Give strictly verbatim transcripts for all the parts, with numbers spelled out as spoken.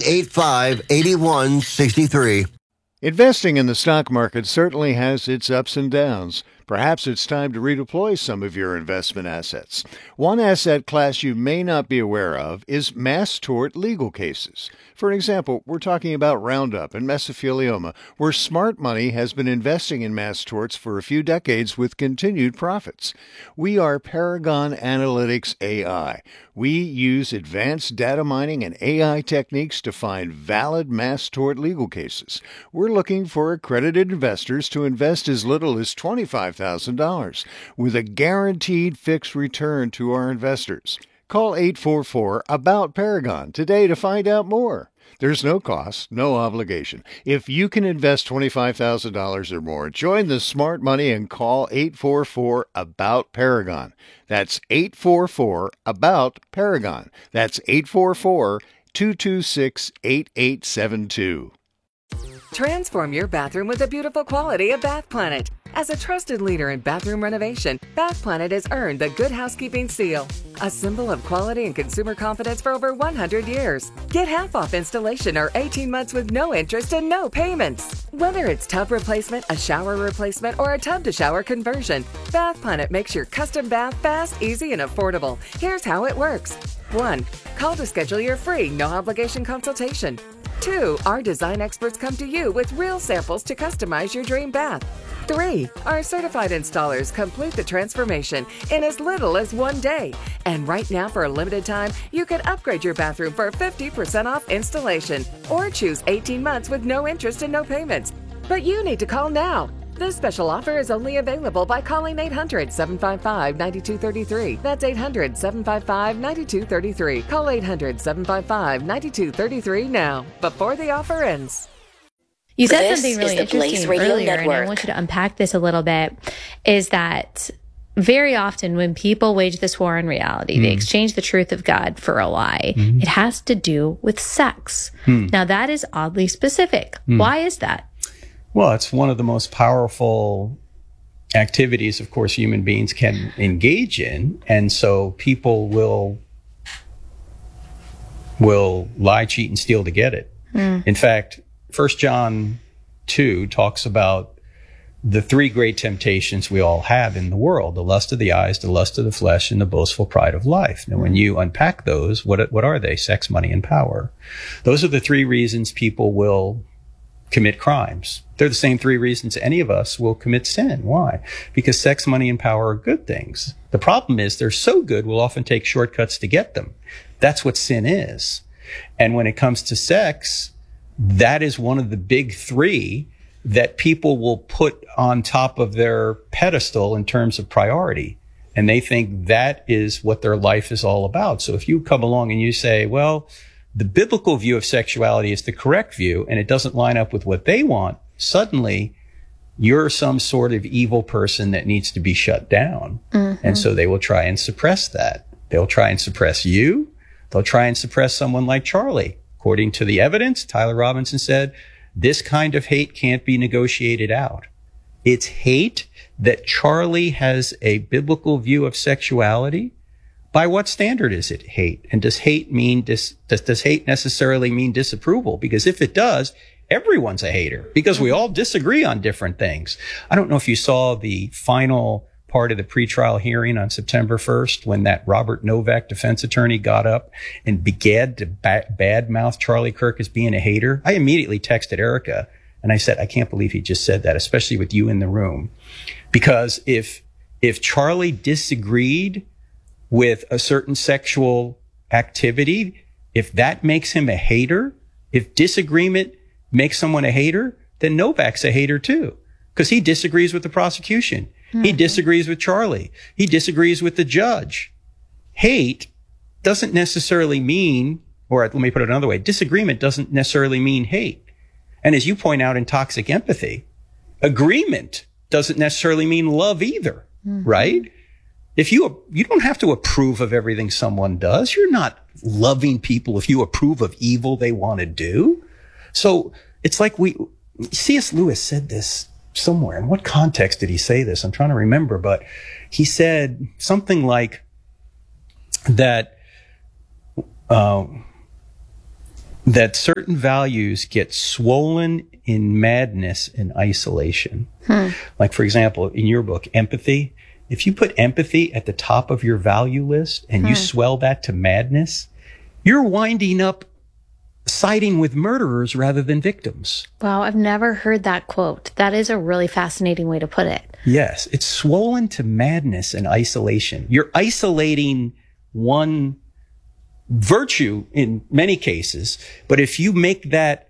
eight five, eight one six three. Investing in the stock market certainly has its ups and downs. Perhaps it's time to redeploy some of your investment assets. One asset class you may not be aware of is mass tort legal cases. For example, we're talking about Roundup and mesothelioma, where smart money has been investing in mass torts for a few decades with continued profits. We are Paragon Analytics A I. We use advanced data mining and A I techniques to find valid mass tort legal cases. We're looking for accredited investors to invest as little as twenty-five thousand dollars with a guaranteed fixed return to our investors. Call eight four four, ABOUT Paragon today to find out more. There's no cost, no obligation. If you can invest twenty-five thousand dollars or more, join the smart money and call eight four four, ABOUT Paragon. That's eight four four, ABOUT Paragon. That's eight four four, two two six, eight eight seven two. Transform your bathroom with the beautiful quality of Bath Planet. As a trusted leader in bathroom renovation, Bath Planet has earned the Good Housekeeping seal, a symbol of quality and consumer confidence for over one hundred years. Get half off installation or eighteen months with no interest and no payments. Whether it's tub replacement, a shower replacement, or a tub-to-shower conversion, Bath Planet makes your custom bath fast, easy, and affordable. Here's how it works. one. Call to schedule your free, no-obligation consultation. two. Our design experts come to you with real samples to customize your dream bath. three. Our certified installers complete the transformation in as little as one day. And right now, for a limited time, you can upgrade your bathroom for fifty percent off installation or choose eighteen months with no interest and no payments. But you need to call now. This special offer is only available by calling eight hundred, seven five five, nine two three three. That's eight hundred, seven five five, nine two three three. Call eight hundred, seven five five, nine two three three now, before the offer ends. You said This something really is the Blaze interesting Radio earlier, and I Network. want you to unpack this a little bit, is that very often when people wage this war on reality, mm. they exchange the truth of God for a lie. Mm-hmm. It has to do with sex. Mm. Now, that is oddly specific. Mm. Why is that? Well, it's one of the most powerful activities, of course, human beings can engage in. And so people will will lie, cheat, and steal to get it. Mm. In fact, First John two talks about the three great temptations we all have in the world: the lust of the eyes, the lust of the flesh, and the boastful pride of life. Now, when you unpack those, what what are they? Sex, money, and power. Those are the three reasons people will commit crimes. They're the same three reasons any of us will commit sin. Why? Because sex, money, and power are good things. The problem is they're so good, we'll often take shortcuts to get them. That's what sin is. And when it comes to sex, that is one of the big three that people will put on top of their pedestal in terms of priority. And they think that is what their life is all about. So if you come along and you say, well, the biblical view of sexuality is the correct view, and it doesn't line up with what they want, suddenly you're some sort of evil person that needs to be shut down. Mm-hmm. And so they will try and suppress that. They'll try and suppress you. They'll try and suppress someone like Charlie. According to the evidence, Tyler Robinson said, this kind of hate can't be negotiated out. It's hate that Charlie has a biblical view of sexuality. By what standard is it hate? And does hate mean dis, does, does hate necessarily mean disapproval? Because if it does, everyone's a hater because we all disagree on different things. I don't know if you saw the final part of the pretrial hearing on September first when that Robert Novak defense attorney got up and began to ba- badmouth Charlie Kirk as being a hater. I immediately texted Erica and I said, I can't believe he just said that, especially with you in the room. Because if, if Charlie disagreed with a certain sexual activity, if that makes him a hater, if disagreement makes someone a hater, then Novak's a hater too, because he disagrees with the prosecution. Mm-hmm. He disagrees with Charlie. He disagrees with the judge. Hate doesn't necessarily mean, or let me put it another way, disagreement doesn't necessarily mean hate. And as you point out in Toxic Empathy, agreement doesn't necessarily mean love either, mm-hmm. right? If you, you don't have to approve of everything someone does. You're not loving people if you approve of evil they want to do. So it's like we, C S Lewis said this somewhere. In what context did he say this? I'm trying to remember, but he said something like that, uh, that certain values get swollen in madness and isolation. Hmm. Like, for example, in your book, empathy, if you put empathy at the top of your value list and hmm. you swell that to madness, you're winding up siding with murderers rather than victims. Wow, I've never heard that quote. That is a really fascinating way to put it. Yes, it's swollen to madness and isolation. You're isolating one virtue in many cases, but if you make that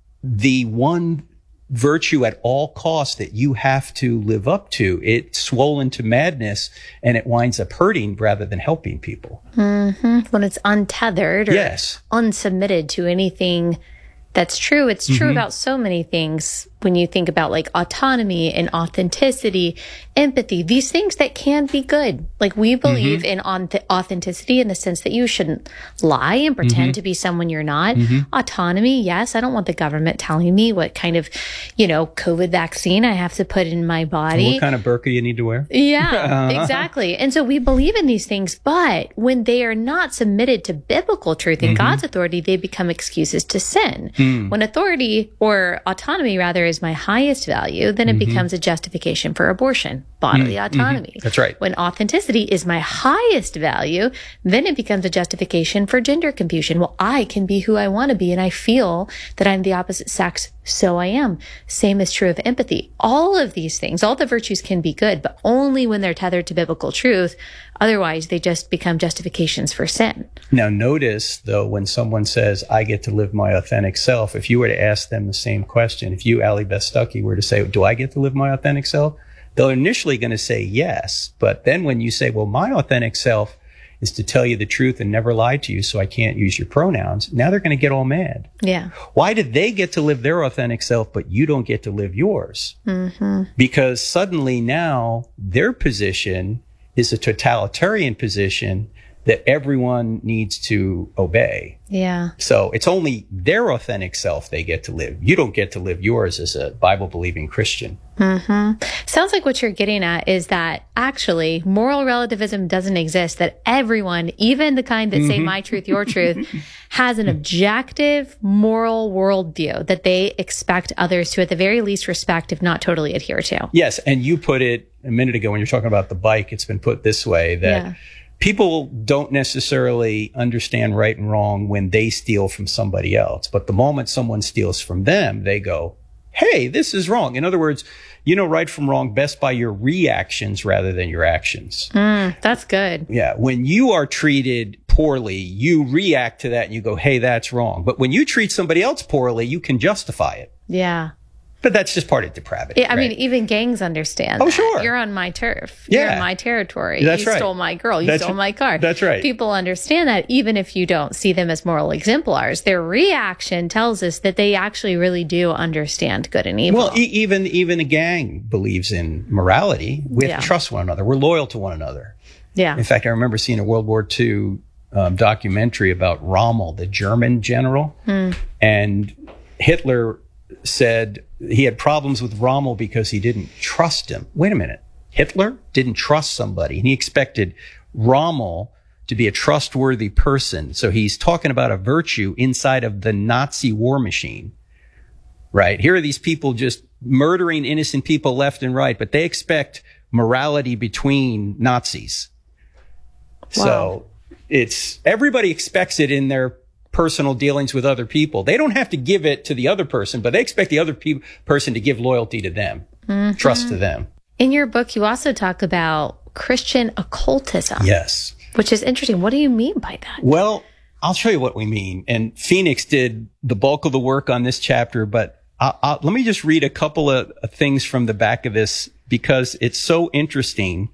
the one virtue at all costs that you have to live up to, it's swollen to madness and it winds up hurting rather than helping people. Mm-hmm. When it's untethered or yes. unsubmitted to anything that's true. It's true mm-hmm. about so many things when you think about like autonomy and authenticity, empathy, these things that can be good. Like we believe mm-hmm. in on- authenticity in the sense that you shouldn't lie and pretend mm-hmm. to be someone you're not. Mm-hmm. Autonomy, yes. I don't want the government telling me what kind of, you know, COVID vaccine I have to put in my body. What kind of burqa you need to wear. Yeah, exactly. And so we believe in these things, but when they are not submitted to biblical truth and mm-hmm. God's authority, they become excuses to sin. Mm. When authority or autonomy rather is my highest value, then it mm-hmm. becomes a justification for abortion, bodily mm-hmm. autonomy. Mm-hmm. That's right. When authenticity is my highest value, then it becomes a justification for gender confusion. Well, I can be who I want to be, and I feel that I'm the opposite sex, so I am. Same is true of empathy. All of these things, all the virtues can be good, but only when they're tethered to biblical truth. Otherwise, they just become justifications for sin. Now, notice, though, when someone says, I get to live my authentic self, if you were to ask them the same question, if you, Allie Beth Stuckey, were to say, do I get to live my authentic self? They're initially going to say yes. But then when you say, well, my authentic self is to tell you the truth and never lie to you, so I can't use your pronouns, now they're going to get all mad. Yeah. Why did they get to live their authentic self, but you don't get to live yours? Mm-hmm. Because suddenly now their position is a totalitarian position that everyone needs to obey. Yeah. So it's only their authentic self they get to live. You don't get to live yours as a Bible-believing Christian. Mm-hmm. Sounds like what you're getting at is that actually moral relativism doesn't exist, that everyone, even the kind that mm-hmm. say my truth, your truth, has an objective moral worldview that they expect others to at the very least respect, if not totally adhere to. Yes. And you put it a minute ago when you're talking about the bike, it's been put this way that yeah. people don't necessarily understand right and wrong when they steal from somebody else. But the moment someone steals from them, they go, hey, this is wrong. In other words, you know right from wrong best by your reactions rather than your actions. Mm, that's good. Yeah. When you are treated poorly, you react to that and you go, hey, that's wrong. But when you treat somebody else poorly, you can justify it. Yeah. But that's just part of depravity. Yeah, I right? mean, even gangs understand. Oh, that. sure. You're on my turf. Yeah. You're in my territory. That's you right. stole my girl. You that's stole my car. That's right. People understand that even if you don't see them as moral exemplars, their reaction tells us that they actually really do understand good and evil. Well, e- even even a gang believes in morality. We have yeah. to trust one another. We're loyal to one another. Yeah. In fact, I remember seeing a World War Two um, documentary about Rommel, the German general, mm. and Hitler said he had problems with Rommel because he didn't trust him. Wait a minute. Hitler didn't trust somebody, and he expected Rommel to be a trustworthy person. So he's talking about a virtue inside of the Nazi war machine, right? Here are these people just murdering innocent people left and right, but they expect morality between Nazis. Wow. So it's, everybody expects it in their personal dealings with other people. They don't have to give it to the other person, but they expect the other pe- person to give loyalty to them, mm-hmm. trust to them. In your book, you also talk about Christian occultism. Yes. Which is interesting. What do you mean by that? Well, I'll show you what we mean. And Phoenix did the bulk of the work on this chapter, but I'll, I'll, let me just read a couple of things from the back of this because it's so interesting.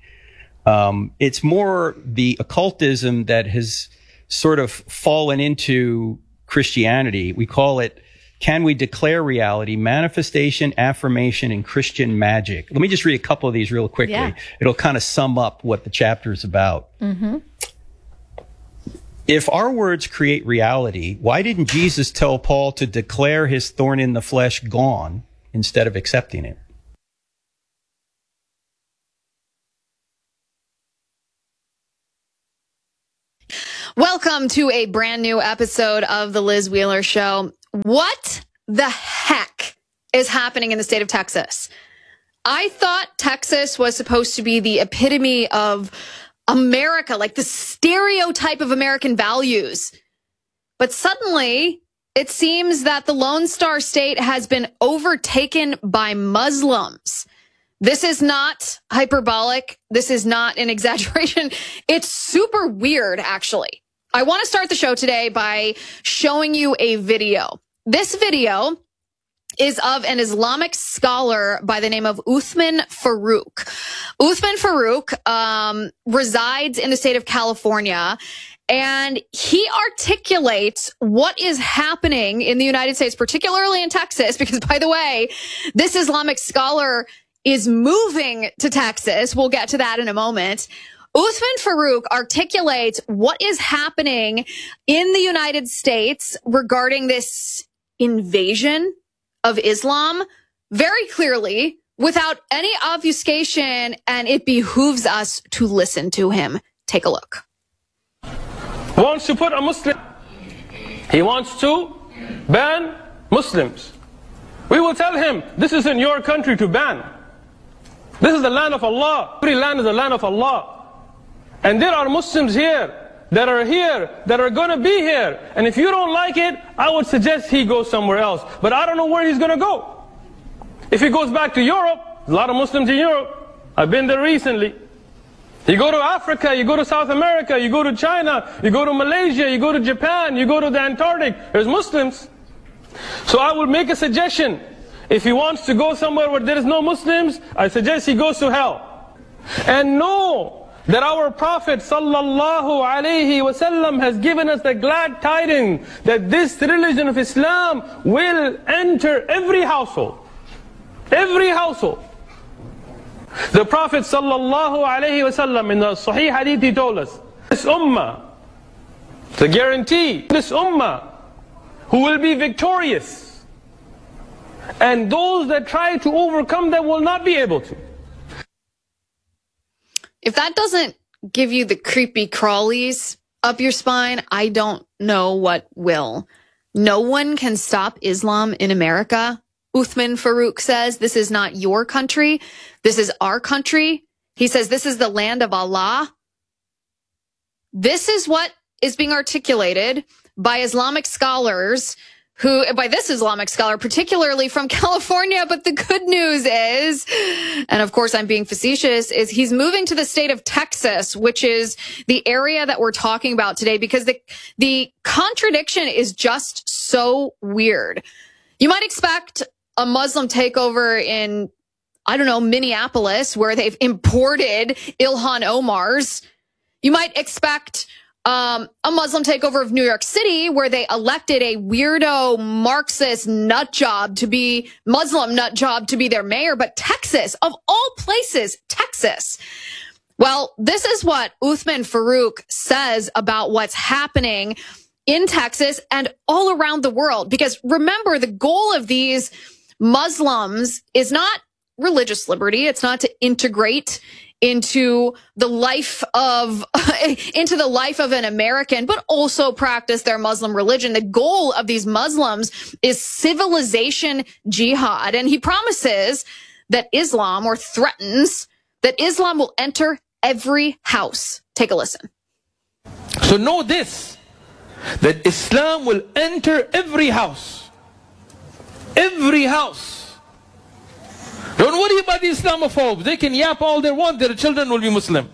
Um, it's more the occultism that has sort of fallen into Christianity. We call it, can we declare reality, manifestation, affirmation, and Christian magic. Let me just read a couple of these real quickly. Yeah. It'll kind of sum up what the chapter is about. Mm-hmm. If our words create reality, why didn't Jesus tell Paul to declare his thorn in the flesh gone instead of accepting it? Welcome to a brand new episode of the Liz Wheeler Show. What the heck is happening in the state of Texas? I thought Texas was supposed to be the epitome of America, like the stereotype of American values. But suddenly, it seems that the Lone Star State has been overtaken by Muslims. This is not hyperbolic. This is not an exaggeration. It's super weird, actually. I want to start the show today by showing you a video. This video is of an Islamic scholar by the name of Uthman Farouk. Uthman Farouk um, resides in the state of California, and he articulates what is happening in the United States, particularly in Texas, because, by the way, this Islamic scholar is moving to Texas. We'll get to that in a moment. Uthman Farouk articulates what is happening in the United States regarding this invasion of Islam very clearly, without any obfuscation, and it behooves us to listen to him. Take a look. Wants to put a Muslim, he wants to ban Muslims. We will tell him, this isn't your country to ban. This is the land of Allah. Every land is the land of Allah. And there are Muslims here that are here, that are going to be here. And if you don't like it, I would suggest he goes somewhere else. But I don't know where he's going to go. If he goes back to Europe, a lot of Muslims in Europe. I've been there recently. You go to Africa, you go to South America, you go to China, you go to Malaysia, you go to Japan, you go to the Antarctic. There's Muslims. So I would make a suggestion. If he wants to go somewhere where there is no Muslims, I suggest he goes to hell. And know that our Prophet sallallahu alaihi wasallam has given us the glad tidings that this religion of Islam will enter every household. Every household. The Prophet sallallahu alaihi wasallam in the Sahih Hadith, he told us, this ummah, the guarantee, this ummah who will be victorious, and those that try to overcome them will not be able to. If that doesn't give you the creepy crawlies up your spine, I don't know what will. No one can stop Islam in America. Uthman Farouk says this is not your country. This is our country. He says this is the land of Allah. This is what is being articulated by Islamic scholars who, by this Islamic scholar, particularly from California. But the good news is, and of course I'm being facetious, is he's moving to the state of Texas, which is the area that we're talking about today, because the, the contradiction is just so weird. You might expect a Muslim takeover in, I don't know, Minneapolis, where they've imported Ilhan Omar's. You might expect Um, a Muslim takeover of New York City, where they elected a weirdo Marxist nut job to be Muslim nut job to be their mayor. But Texas, of all places, Texas. Well, this is what Uthman Farouk says about what's happening in Texas and all around the world. Because remember, the goal of these Muslims is not religious liberty. It's not to integrate into the life of, into the life of an American, but also practice their Muslim religion. The goal of these Muslims is civilization jihad. And he promises that Islam, or threatens that Islam, will enter every house. Take a listen. So know this, that Islam will enter every house. Every house. Don't worry about the Islamophobes. They can yap all they want. Their children will be Muslim.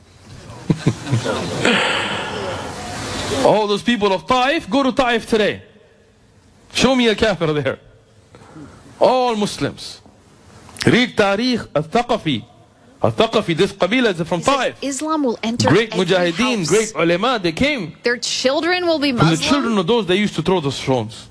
All those people of Taif, go to Taif today. Show me a kafir there. All Muslims. Read Tariq al-Thaqafi. Al-Thaqafi, this qabila is from Taif. Islam will enter Great every mujahideen, house. great ulama, they came. Their children will be From Muslim. the children of those they used to throw the stones.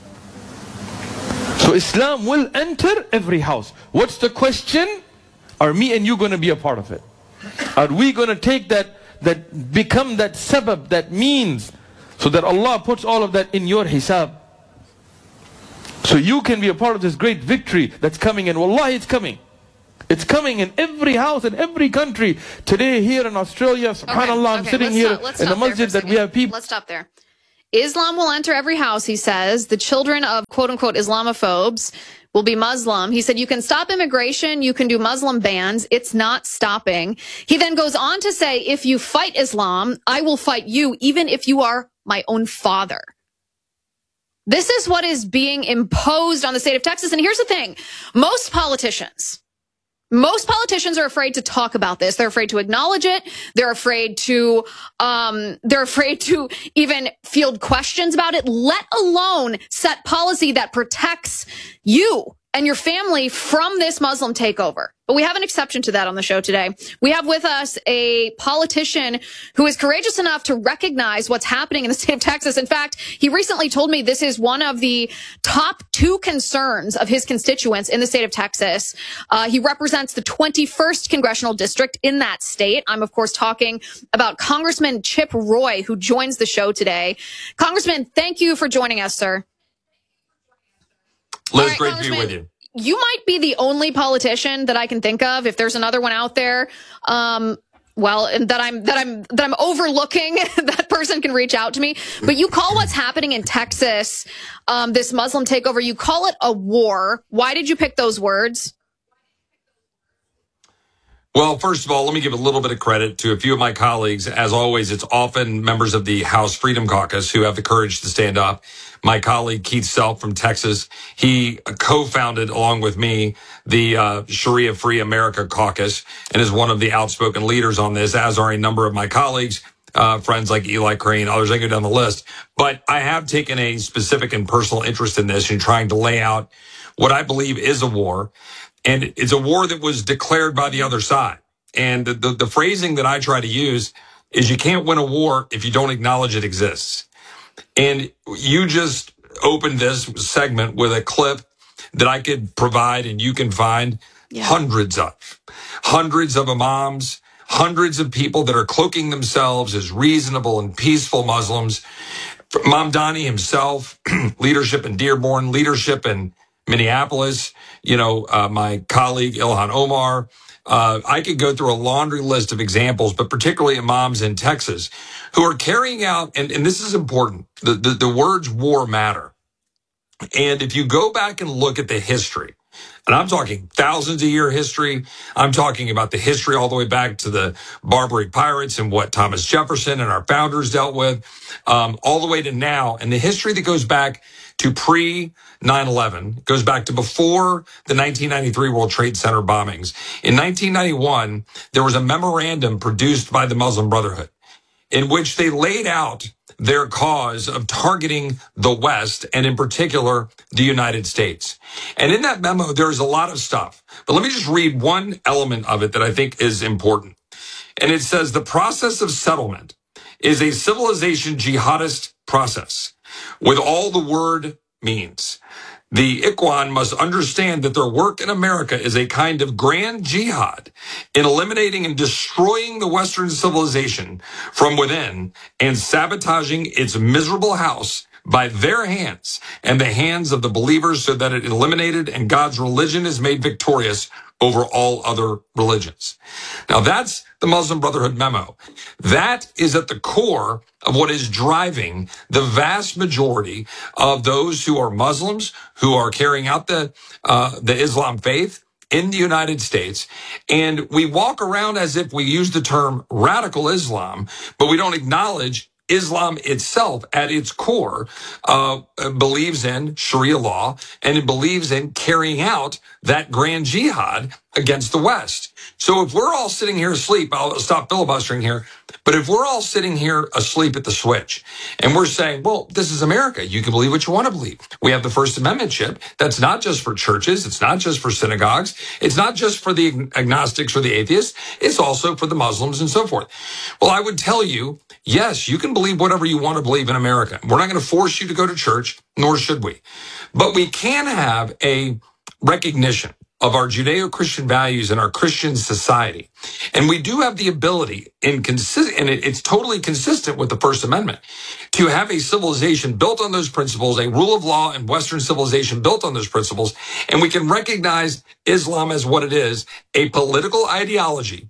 So Islam will enter every house. What's the question? Are me and you going to be a part of it? Are we going to take that, that become that sabab, that means, so that Allah puts all of that in your hisab? So you can be a part of this great victory that's coming, and wallahi it's coming. It's coming in every house, in every country. Today here in Australia, subhanAllah, okay, I'm okay, sitting let's here stop, let's in the stop there masjid for a that we have people. Let's stop there. Islam will enter every house, he says. The children of quote-unquote Islamophobes will be Muslim. He said, you can stop immigration, you can do Muslim bans. It's not stopping. He then goes on to say, if you fight Islam, I will fight you, even if you are my own father. This is what is being imposed on the state of Texas. And here's the thing. Most politicians, most politicians are afraid to talk about this. They're afraid to acknowledge it. They're afraid to, um, they're afraid to even field questions about it, let alone set policy that protects you and your family from this Muslim takeover. But we have an exception to that on the show today. We have with us a politician who is courageous enough to recognize what's happening in the state of Texas. In fact, he recently told me this is one of the top two concerns of his constituents in the state of Texas. Uh, he represents the twenty-first congressional district in that state. I'm, of course, talking about Congressman Chip Roy, who joins the show today. Congressman, thank you for joining us, sir. Liz, right, great to be with you. You might be the only politician that I can think of. If there's another one out there, um, well, and that I'm that I'm that I'm overlooking, that person can reach out to me. But you call what's happening in Texas, um, this Muslim takeover, you call it a war. Why did you pick those words? Well, first of all, let me give a little bit of credit to a few of my colleagues. As always, it's often members of the House Freedom Caucus who have the courage to stand up. My colleague, Keith Self from Texas, he co-founded, along with me, the uh, Sharia Free America Caucus and is one of the outspoken leaders on this, as are a number of my colleagues, uh, friends like Eli Crane, others. I go down the list. But I have taken a specific and personal interest in this and trying to lay out what I believe is a war. And it's a war that was declared by the other side. And the, the, the phrasing that I try to use is you can't win a war if you don't acknowledge it exists. And you just opened this segment with a clip that I could provide and you can find yeah. hundreds of. Hundreds of imams, hundreds of people that are cloaking themselves as reasonable and peaceful Muslims. Mamdani himself, leadership in Dearborn, leadership in Minneapolis, you know, uh, my colleague Ilhan Omar. Uh, I could go through a laundry list of examples, but particularly imams in Texas who are carrying out, and, and this is important, the, the, the words war matter. And if you go back and look at the history, and I'm talking thousands of year history, I'm talking about the history all the way back to the Barbary pirates and what Thomas Jefferson and our founders dealt with, um, all the way to now, and the history that goes back to pre nine eleven, goes back to before the nineteen ninety-three World Trade Center bombings. In nineteen ninety-one, there was a memorandum produced by the Muslim Brotherhood in which they laid out their cause of targeting the West and in particular the United States. And in that memo, there's a lot of stuff. But let me just read one element of it that I think is important. And it says the process of settlement is a civilization jihadist process with all the word means. The Ikhwan must understand that their work in America is a kind of grand jihad in eliminating and destroying the Western civilization from within and sabotaging its miserable house by their hands and the hands of the believers so that it eliminated and God's religion is made victorious over all other religions. Now that's the Muslim Brotherhood memo. That is at the core of what is driving the vast majority of those who are Muslims, who are carrying out the uh, the Islam faith in the United States. And we walk around as if we use the term radical Islam, but we don't acknowledge Islam itself at its core uh, believes in Sharia law, and it believes in carrying out that grand jihad against the West. So if we're all sitting here asleep, I'll stop filibustering here, but if we're all sitting here asleep at the switch and we're saying, well, this is America. You can believe what you want to believe. We have the First Amendment chip. That's not just for churches. It's not just for synagogues. It's not just for the agnostics or the atheists. It's also for the Muslims and so forth. Well, I would tell you, yes, you can believe whatever you want to believe in America. We're not going to force you to go to church, nor should we. But we can have a recognition of our Judeo-Christian values and our Christian society. And we do have the ability, in consi- and it, it's totally consistent with the First Amendment, to have a civilization built on those principles, a rule of law and Western civilization built on those principles, and we can recognize Islam as what it is, a political ideology.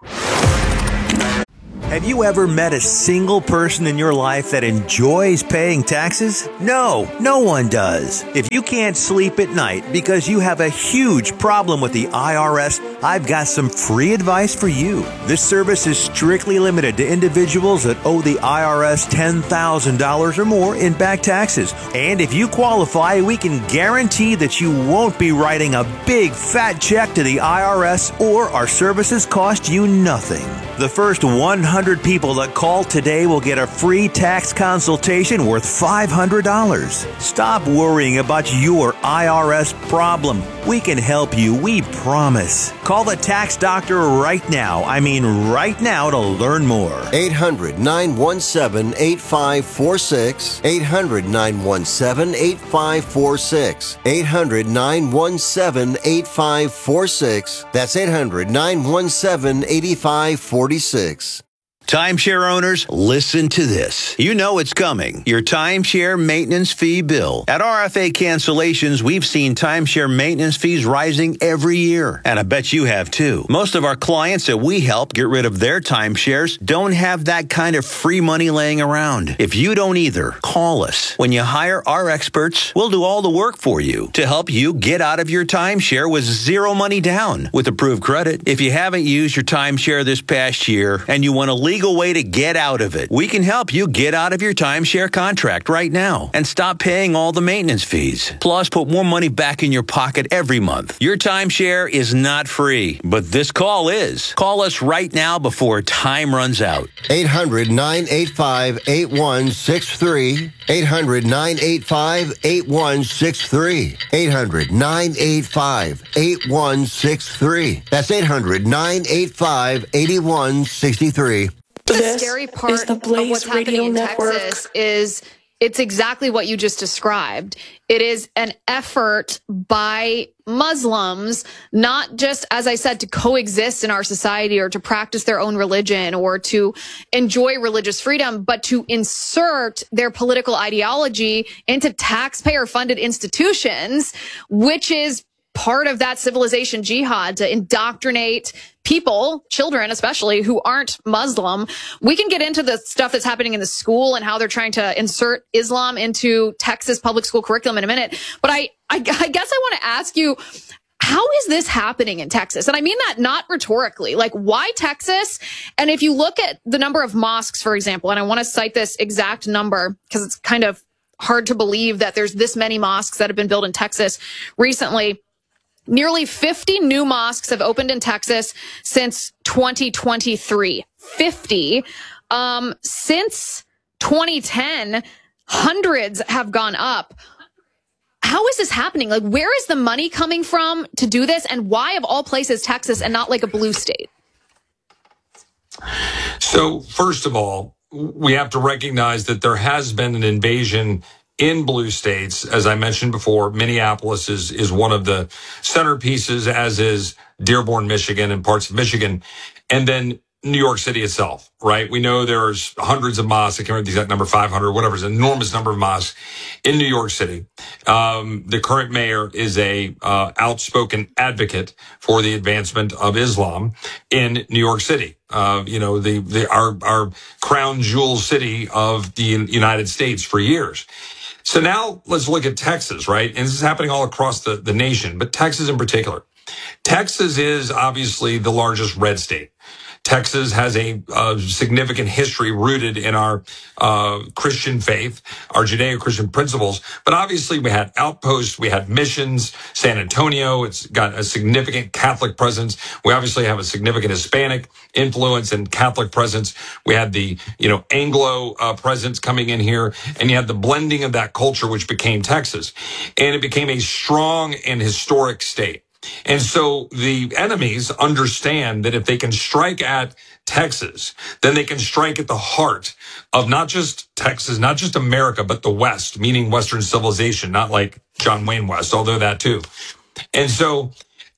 Have you ever met a single person in your life that enjoys paying taxes? No, no one does. If you can't sleep at night because you have a huge problem with the I R S, I've got some free advice for you. This service is strictly limited to individuals that owe the I R S ten thousand dollars or more in back taxes. And if you qualify, we can guarantee that you won't be writing a big fat check to the I R S, or our services cost you nothing. The first one hundred people that call today will get a free tax consultation worth five hundred dollars. Stop worrying about your I R S problem. We can help you, we promise. Call the tax doctor right now. I mean right now to learn more. eight hundred, nine one seven, eight five four six. eight hundred, nine one seven, eight five four six. eight hundred, nine one seven, eight five four six. That's eight hundred, nine one seven, eight five four six. Timeshare owners, listen to this. You know it's coming. Your timeshare maintenance fee bill. At R F A Cancellations, we've seen timeshare maintenance fees rising every year. And I bet you have too. Most of our clients that we help get rid of their timeshares don't have that kind of free money laying around. If you don't either, call us. When you hire our experts, we'll do all the work for you to help you get out of your timeshare with zero money down with approved credit. If you haven't used your timeshare this past year and you want to leave legal way to get out of it. We can help you get out of your timeshare contract right now and stop paying all the maintenance fees. Plus, put more money back in your pocket every month. Your timeshare is not free, but this call is. Call us right now before time runs out. eight hundred, nine eight five, eight one six three. eight hundred, nine eight five, eight one six three. eight hundred, nine eight five, eight one six three. That's eight hundred, nine eight five, eight one six three. The this scary part of what's happening in Network. Texas is it's exactly what you just described. It is an effort by Muslims, not just, as I said, to coexist in our society or to practice their own religion or to enjoy religious freedom, but to insert their political ideology into taxpayer-funded institutions, which is part of that civilization jihad, to indoctrinate people, children especially, who aren't Muslim. We can get into the stuff that's happening in the school and how they're trying to insert Islam into Texas public school curriculum in a minute. But I, I, I guess I want to ask you, how is this happening in Texas? And I mean that not rhetorically. Like, why Texas? And if you look at the number of mosques, for example, and I want to cite this exact number because it's kind of hard to believe that there's this many mosques that have been built in Texas recently. Nearly fifty new mosques have opened in Texas since twenty twenty-three. fifty. Um, since twenty ten, hundreds have gone up. How is this happening? Like, where is the money coming from to do this? And why, of all places, Texas and not like a blue state? So, first of all, we have to recognize that there has been an invasion in blue states. As I mentioned before, Minneapolis is, is one of the centerpieces, as is Dearborn, Michigan, and parts of Michigan. And then New York City itself, right? We know there's hundreds of mosques. I can't remember the exact number, five hundred, whatever. It's an enormous number of mosques in New York City. Um, the current mayor is a uh, outspoken advocate for the advancement of Islam in New York City. Uh, you know, the, the our, our crown jewel city of the United States for years. So now let's look at Texas, right? And this is happening all across the, the nation, but Texas in particular. Texas is obviously the largest red state. Texas has a, a significant history rooted in our uh, Christian faith, our Judeo-Christian principles. But obviously we had outposts, we had missions, San Antonio. It's got a significant Catholic presence. We obviously have a significant Hispanic influence and Catholic presence. We had the, you know, Anglo uh, presence coming in here, and you had the blending of that culture, which became Texas. And it became a strong and historic state. And so the enemies understand that if they can strike at Texas, then they can strike at the heart of not just Texas, not just America, but the West, meaning Western civilization, not like John Wayne West, although that too. And so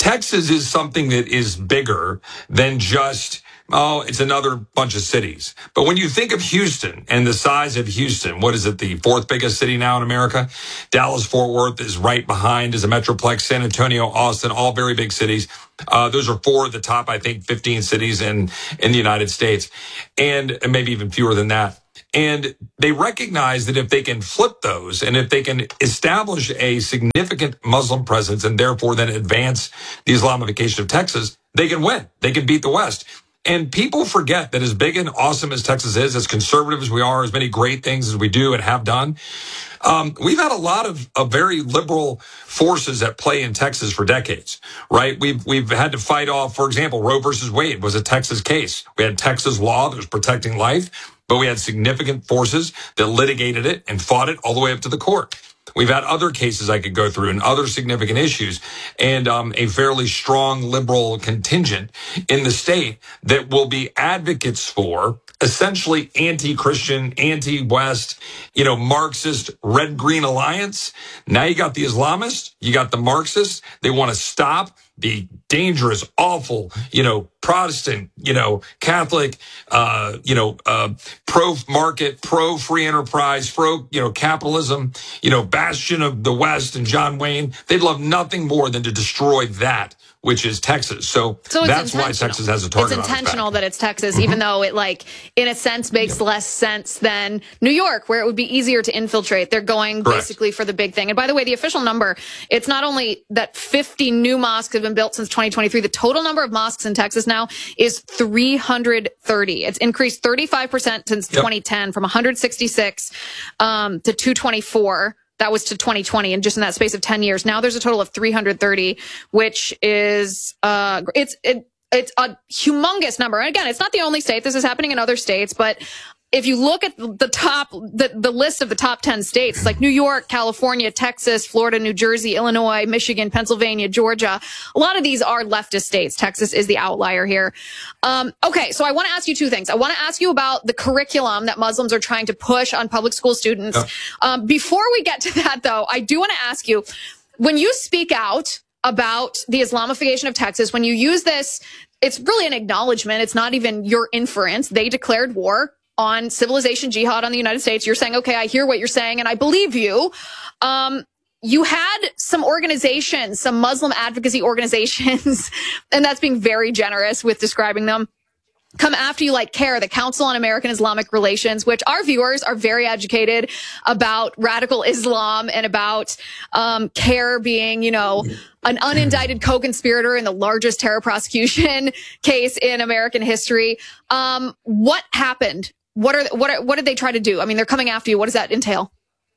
Texas is something that is bigger than just, oh, it's another bunch of cities. But when you think of Houston and the size of Houston, what is it, the fourth biggest city now in America? Dallas-Fort Worth is right behind as a metroplex. San Antonio, Austin, all very big cities. Uh, those are four of the top, I think, fifteen cities in, in the United States, and, and maybe even fewer than that. And they recognize that if they can flip those and if they can establish a significant Muslim presence and therefore then advance the Islamification of Texas, they can win. They can beat the West. And people forget that as big and awesome as Texas is, as conservative as we are, as many great things as we do and have done, um, we've had a lot of, of very liberal forces at play in Texas for decades, right? We've we've had to fight off, for example, Roe versus Wade was a Texas case. We had Texas law that was protecting life, but we had significant forces that litigated it and fought it all the way up to the court. We've had other cases I could go through and other significant issues, and um, a fairly strong liberal contingent in the state that will be advocates for essentially anti-Christian, anti-West, you know, Marxist red-green alliance. Now you got the Islamists, you got the Marxists. They want to stop the dangerous, awful, you know, Protestant, you know, Catholic, uh, you know, uh, pro-market, pro-free enterprise, pro, you know, capitalism, you know, bastion of the West and John Wayne. They'd love nothing more than to destroy that, which is Texas. So, so that's why Texas has a target. It's intentional on its back. that it's Texas, Mm-hmm. even though it, like, in a sense, makes Yep. less sense than New York, where it would be easier to infiltrate. They're going Correct. basically for the big thing. And by the way, the official number, it's not only that fifty new mosques have been built since twenty twenty-three, the total number of mosques in Texas now is three hundred thirty. It's increased thirty-five percent since Yep. twenty ten, from one hundred sixty-six um, to two twenty-four. That was to twenty twenty, and just in that space of ten years. Now there's a total of three hundred thirty, which is, uh, it's, it, it's a humongous number. And again, it's not the only state. This is happening in other states, but if you look at the top, the, the list of the top ten states, it's like New York, California, Texas, Florida, New Jersey, Illinois, Michigan, Pennsylvania, Georgia. A lot of these are leftist states. Texas is the outlier here. Um, okay. So I want to ask you two things. I want to ask you about the curriculum that Muslims are trying to push on public school students. Yeah. Um, before we get to that though, I do want to ask you, when you speak out about the Islamification of Texas, when you use this, it's really an acknowledgement. It's not even your inference. They declared war on civilization jihad on the United States. You're saying, okay, I hear what you're saying and I believe you. Um, you had some organizations, some Muslim advocacy organizations, and that's being very generous with describing them, come after you, like CARE, the Council on American Islamic Relations, which our viewers are very educated about radical Islam and about um, CARE being, you know, an unindicted co-conspirator in the largest terror prosecution case in American history. Um, what happened? What are what are, what did they try to do? I mean, they're coming after you. What does that entail?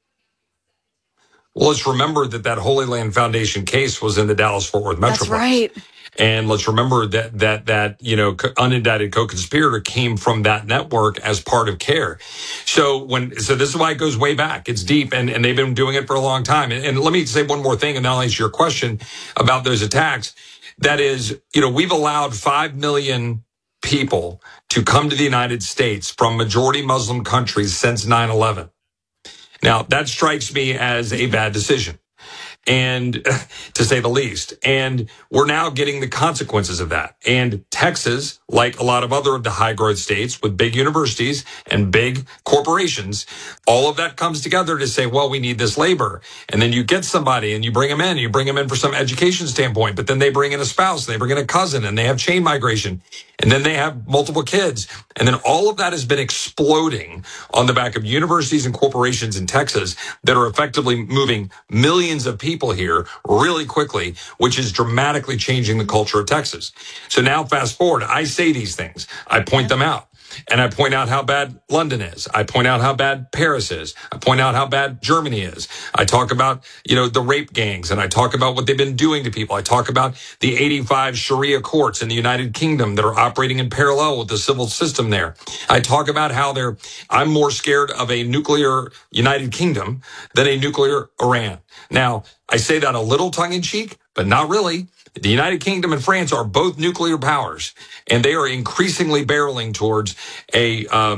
Well, let's remember that that Holy Land Foundation case was in the Dallas-Fort Worth Metroplex. That's right. And let's remember that that that you know unindicted co-conspirator came from that network as part of CARE. So when so this is why it goes way back. It's deep, and, and they've been doing it for a long time. And, and let me say one more thing, and I'll answer your question about those attacks. That is, you know, we've allowed five million people to come to the United States from majority Muslim countries since nine eleven. Now, that strikes me as a bad decision, and to say the least. And we're now getting the consequences of that. And Texas, like a lot of other of the high growth states with big universities and big corporations, all of that comes together to say, well, we need this labor. And then you get somebody and you bring them in, and you bring them in for some education standpoint, but then they bring in a spouse, and they bring in a cousin, and they have chain migration. And then they have multiple kids. And then all of that has been exploding on the back of universities and corporations in Texas that are effectively moving millions of people here really quickly, which is dramatically changing the culture of Texas. So now fast forward, I say these things, I point them out. And I point out how bad London is. I point out how bad Paris is. I point out how bad Germany is. I talk about, you know, the rape gangs, and I talk about what they've been doing to people. I talk about the eighty-five Sharia courts in the United Kingdom that are operating in parallel with the civil system there. I talk about how they're, I'm more scared of a nuclear United Kingdom than a nuclear Iran. Now, I say that a little tongue in cheek, but not really. The United Kingdom and France are both nuclear powers, and they are increasingly barreling towards a um,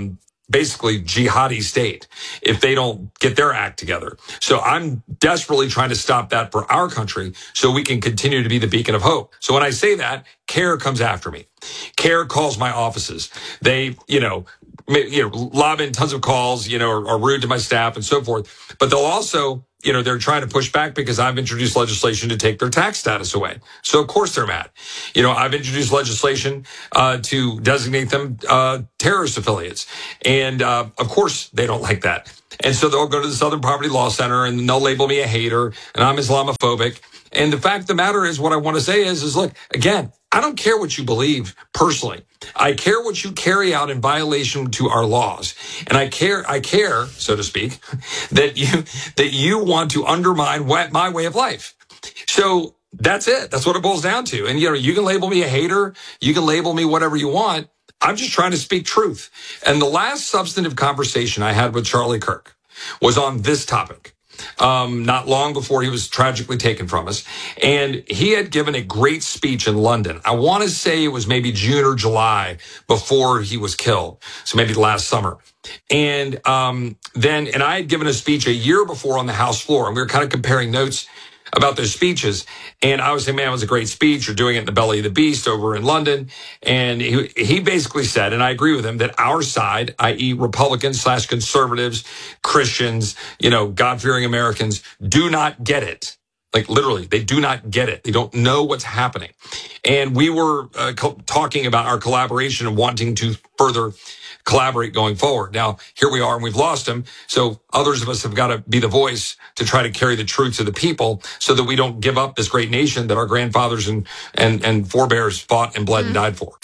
basically jihadi state if they don't get their act together. So I'm desperately trying to stop that for our country so we can continue to be the beacon of hope. So when I say that, CARE comes after me. CARE calls my offices. They, you know, you know, lob in tons of calls, you know, are, are rude to my staff and so forth. But they'll also, you know, they're trying to push back because I've introduced legislation to take their tax status away. So of course they're mad. You know, I've introduced legislation uh, to designate them uh, terrorist affiliates. And uh, of course they don't like that. And so they'll go to the Southern Poverty Law Center and they'll label me a hater and I'm Islamophobic. And the fact of the matter is, what I want to say is, is look, again, I don't care what you believe personally. I care what you carry out in violation to our laws. And I care, I care, so to speak, that you, that you want to undermine my way of life. So that's it. That's what it boils down to. And, you know, you can label me a hater. You can label me whatever you want. I'm just trying to speak truth. And the last substantive conversation I had with Charlie Kirk was on this topic. Um, not long before he was tragically taken from us. And he had given a great speech in London. I want to say it was maybe June or July before he was killed. So maybe last summer. And um, then, and I had given a speech a year before on the House floor, and we were kind of comparing notes about those speeches. And I was saying, man, it was a great speech. You're doing it in the belly of the beast over in London. And he, he basically said, and I agree with him, that our side, that is Republicans slash conservatives, Christians, you know, God-fearing Americans, do not get it. Like literally, they do not get it. They don't know what's happening. And we were uh, co- talking about our collaboration and wanting to further collaborate going forward. Now, here we are and we've lost him. So others of us have got to be the voice to try to carry the truth to the people so that we don't give up this great nation that our grandfathers and, and, and forebears fought and bled mm-hmm. and died for.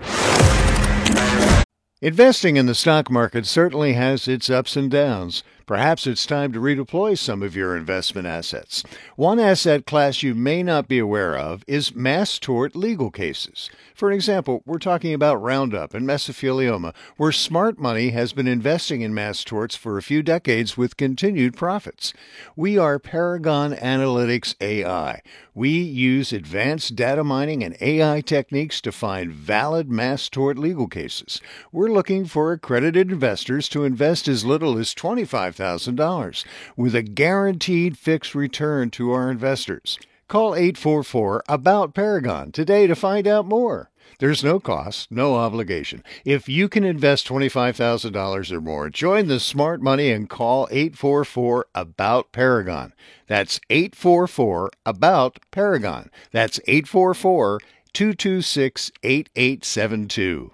Investing in the stock market certainly has its ups and downs. Perhaps it's time to redeploy some of your investment assets. One asset class you may not be aware of is mass tort legal cases. For example, we're talking about Roundup and mesothelioma, where smart money has been investing in mass torts for a few decades with continued profits. We are Paragon Analytics A I. We use advanced data mining and A I techniques to find valid mass tort legal cases. We're looking for accredited investors to invest as little as twenty-five thousand dollars with a guaranteed fixed return to our investors. Call eight four four, A B O U T, Paragon today to find out more. There's no cost, no obligation. If you can invest twenty-five thousand dollars or more, join the smart money and call eight four four, A B O U T, Paragon. That's eight four four, A B O U T, Paragon. That's eight four four, two two six, eight eight seven two.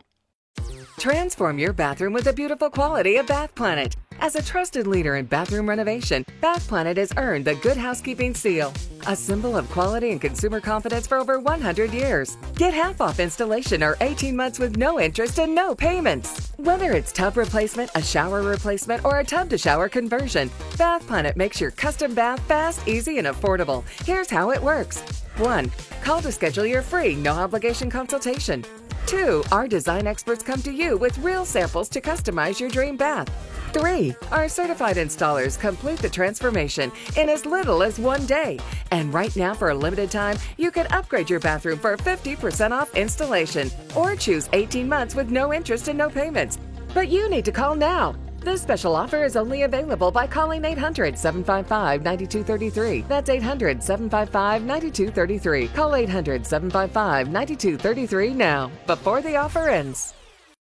Transform your bathroom with the beautiful quality of Bath Planet. As a trusted leader in bathroom renovation, Bath Planet has earned the Good Housekeeping Seal, a symbol of quality and consumer confidence for over one hundred years. Get half off installation or eighteen months with no interest and no payments. Whether it's tub replacement, a shower replacement, or a tub-to-shower conversion, Bath Planet makes your custom bath fast, easy, and affordable. Here's how it works. One, call to schedule your free, no-obligation consultation. Two, our design experts come to you with real samples to customize your dream bath. Three, our certified installers complete the transformation in as little as one day. And right now, for a limited time, you can upgrade your bathroom for fifty percent off installation or choose eighteen months with no interest and no payments. But you need to call now. This special offer is only available by calling eight hundred, seven five five, nine two three three. That's eight hundred, seven five five, nine two three three. Call eight hundred, seven five five, nine two three three now, before the offer ends.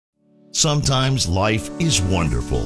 Sometimes life is wonderful,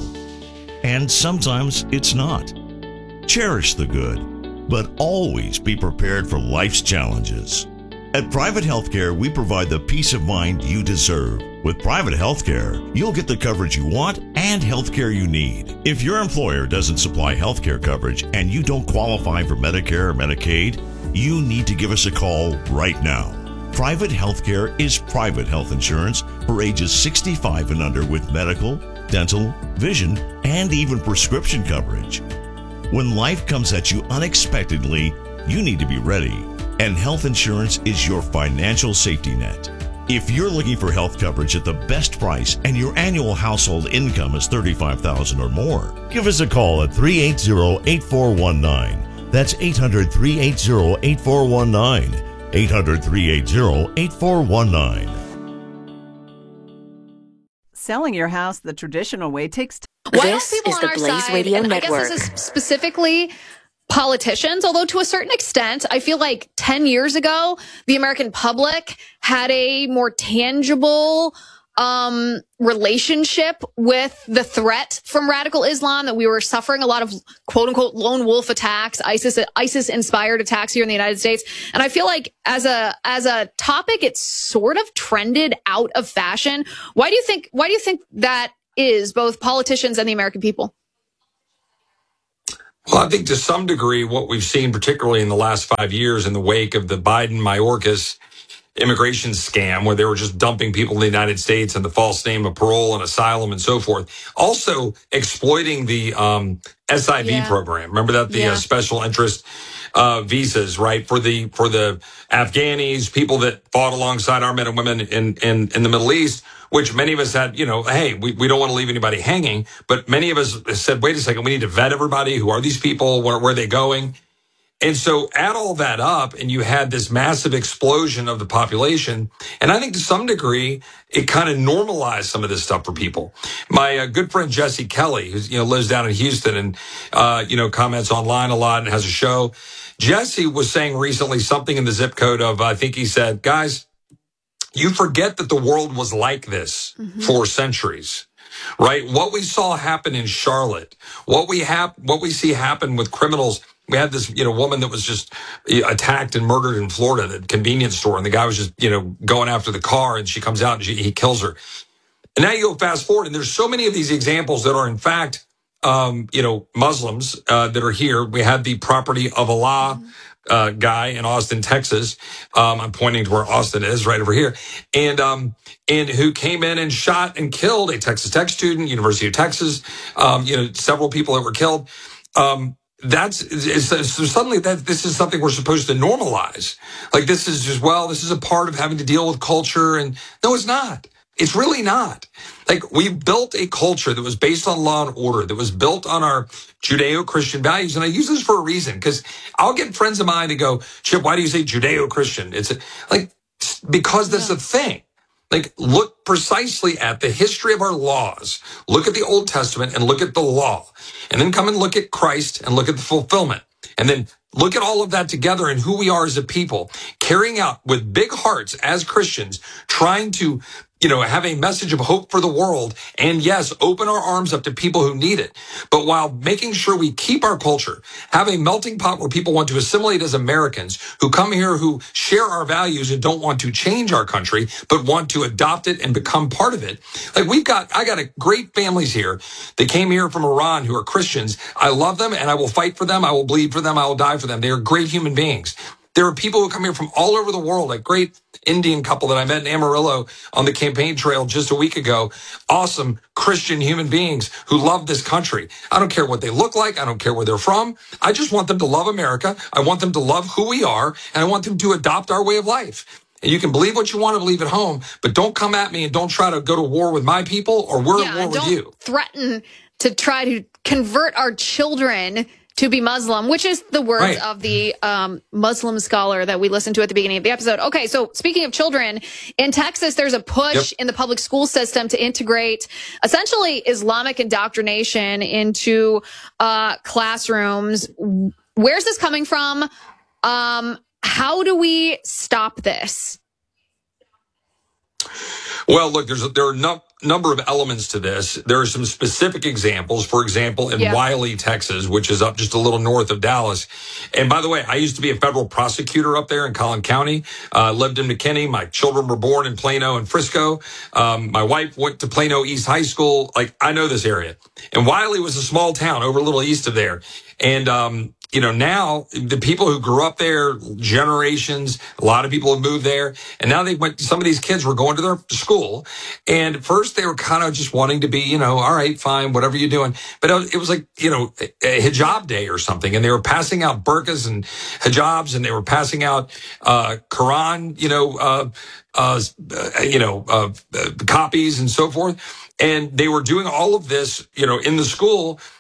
and sometimes it's not. Cherish the good, but always be prepared for life's challenges. At Private Healthcare, we provide the peace of mind you deserve. With Private Healthcare, you'll get the coverage you want and healthcare you need. If your employer doesn't supply healthcare coverage and you don't qualify for Medicare or Medicaid, you need to give us a call right now. Private Healthcare is private health insurance for ages sixty-five and under with medical, dental, vision, and even prescription coverage. When life comes at you unexpectedly, you need to be ready. And health insurance is your financial safety net. If you're looking for health coverage at the best price and your annual household income is thirty-five thousand dollars or more, give us a call at three eight zero, eight four one nine. That's eight hundred, three eight zero, eight four one nine. eight hundred, three eight zero, eight four one nine. selling your house the traditional way takes time. Why This don't people is on the our Blaze side, Radio and Network. I guess this is specifically politicians, although to a certain extent, I feel like ten years ago, the American public had a more tangible um, relationship with the threat from radical Islam, that we were suffering a lot of quote unquote lone wolf attacks, ISIS, ISIS inspired attacks here in the United States. And I feel like as a, as a topic, it's sort of trended out of fashion. Why do you think, why do you think that is, both politicians and the American people? Well, I think to some degree, what we've seen, particularly in the last five years in the wake of the Biden-Mayorkas immigration scam, where they were just dumping people in the United States in the false name of parole and asylum and so forth. Also exploiting the um, S I V Yeah. program. Remember that? The Yeah. uh, special interest uh, visas, right? For the for the Afghanis, people that fought alongside our men and women in, in, in the Middle East, which many of us had, you know, hey, we, we don't want to leave anybody hanging. But many of us said, wait a second, we need to vet everybody. Who are these people? Where, where are they going? And so add all that up and you had this massive explosion of the population. And I think to some degree, it kind of normalized some of this stuff for people. My uh, good friend Jesse Kelly, who you know lives down in Houston and, uh, you know, comments online a lot and has a show. Jesse was saying recently something in the zip code of, I think he said, guys, you forget that the world was like this mm-hmm. for centuries. Right? What we saw happen in Charlotte, what we have, what we see happen with criminals. We had this, you know, woman that was just attacked and murdered in Florida at a convenience store. And the guy was just, you know, going after the car and she comes out and she, he kills her. And now you go fast forward and there's so many of these examples that are in fact, um, you know, Muslims, uh, that are here. We had the property of Allah, uh, guy in Austin, Texas. Um, I'm pointing to where Austin is right over here. And, um, and who came in and shot and killed a Texas Tech student, University of Texas, um, you know, several people that were killed. Um, That's so suddenly that this is something we're supposed to normalize. Like this is just, well, this is a part of having to deal with culture. And no, it's not. It's really not. Like we built a culture that was based on law and order, that was built on our Judeo-Christian values. And I use this for a reason, because I'll get friends of mine that go, Chip, why do you say Judeo-Christian? It's a, like, because that's yeah. a thing. Like, look precisely at the history of our laws. Look at the Old Testament and look at the law. And then come and look at Christ and look at the fulfillment. And then look at all of that together and who we are as a people, carrying out with big hearts as Christians, trying to, you know, have a message of hope for the world. And yes, open our arms up to people who need it. But while making sure we keep our culture, have a melting pot where people want to assimilate as Americans who come here, who share our values and don't want to change our country, but want to adopt it and become part of it. Like we've got, I got a great families here. They came here from Iran who are Christians. I love them and I will fight for them. I will bleed for them. I will die for them. They are great human beings. There are people who come here from all over the world, a great Indian couple that I met in Amarillo on the campaign trail just a week ago. Awesome Christian human beings who love this country. I don't care what they look like. I don't care where they're from. I just want them to love America. I want them to love who we are, and I want them to adopt our way of life. And you can believe what you want to believe at home, but don't come at me and don't try to go to war with my people, or we're yeah, at war with don't you. Threaten to try to convert our children to be Muslim, which is the words right. of the um, Muslim scholar that we listened to at the beginning of the episode. Okay, so speaking of children, in Texas, there's a push yep. in the public school system to integrate essentially Islamic indoctrination into uh, classrooms. Where's this coming from? Um, how do we stop this? Well, look, there's a, there are a no, number of elements to this. There are some specific examples. For example, in yeah. Wiley, Texas, which is up just a little north of Dallas. And by the way, I used to be a federal prosecutor up there in Collin County. Uh, lived in McKinney. My children were born in Plano and Frisco. Um, my wife went to Plano East High School. Like, I know this area. And Wiley was a small town over a little east of there. And, um, you know, now the people who grew up there, generations, a lot of people have moved there. And now they went, some of these kids were going to their school. And at first they were kind of just wanting to be, you know, all right, fine, whatever you're doing. But it was like, you know, a hijab day or something. And they were passing out burqas and hijabs, and they were passing out, uh, Quran, you know, uh, uh, you know, uh, uh, copies and so forth. And they were doing all of this, you know, in the school.